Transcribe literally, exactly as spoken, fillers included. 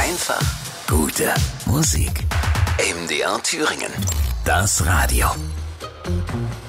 Einfach gute Musik. M D R Thüringen. Das Radio.